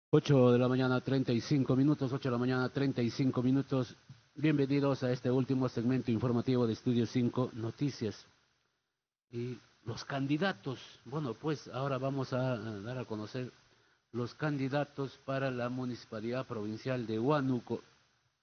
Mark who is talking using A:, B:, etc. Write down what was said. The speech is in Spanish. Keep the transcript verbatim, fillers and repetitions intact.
A: Ocho de la mañana, treinta y cinco minutos, ocho de la mañana, treinta y cinco minutos. Bienvenidos a este último segmento informativo de Estudio cinco Noticias. Y los candidatos, bueno, pues ahora vamos a dar a conocer los candidatos para la Municipalidad Provincial de Huánuco.